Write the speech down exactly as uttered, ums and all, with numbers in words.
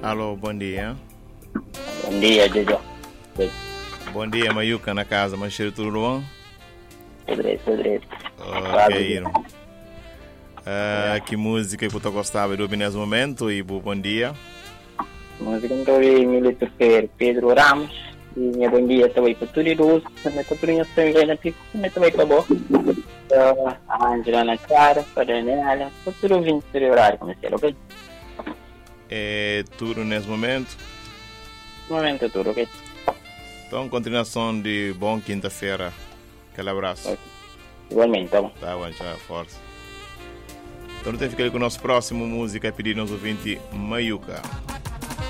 Alô, bom dia. Bom dia, Jojo. Bom dia, Mayuca na casa, mas cheiro tudo bom? Pedreiro, pedreiro. Ok, irmão. Uh, que música que tu gostava de ouvir nesse momento? E bom dia. Música que eu ouvi Milito Pedro Ramos. E minha bom dia também para tudo e doce. Também para tudo e também na pico. Também para bom. A Angela na cara, para a Daniela. Para tudo ouvindo tudo horário, comecei, ok? É tudo nesse momento? No momento é tudo, ok? Então, continuação de bom quinta-feira. Aquele abraço. Okay. Igualmente, tá bom. Tá bom, tchau, força. Então, não tem que ficar com o nosso próximo música, pedir nos ouvintes Mayuca.